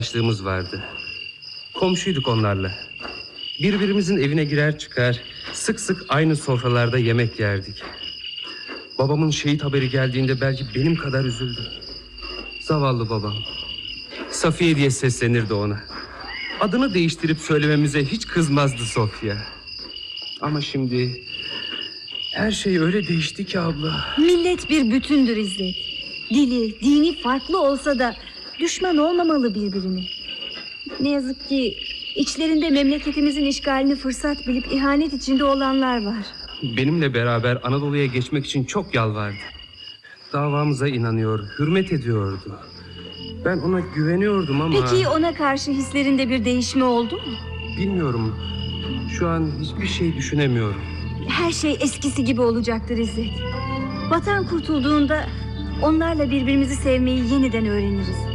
arkadaşlığımız vardı. Komşuyduk onlarla. Birbirimizin evine girer çıkar, sık sık aynı sofralarda yemek yerdik. Babamın şehit haberi geldiğinde belki benim kadar üzüldü. Zavallı babam. Safiye diye seslenirdi ona. Adını değiştirip söylememize hiç kızmazdı Sofya. Ama şimdi her şey öyle değişti ki abla. Millet bir bütündür İzzet. Dili, dini farklı olsa da düşman olmamalı birbirine. Ne yazık ki içlerinde memleketimizin işgalini fırsat bilip ihanet içinde olanlar var. Benimle beraber Anadolu'ya geçmek için çok yalvardı. Davamıza inanıyor, hürmet ediyordu. Ben ona güveniyordum ama... Peki ona karşı hislerinde bir değişme oldu mu? Bilmiyorum. Şu an hiçbir şey düşünemiyorum. Her şey eskisi gibi olacaktır İzzet. Vatan kurtulduğunda onlarla birbirimizi sevmeyi yeniden öğreniriz.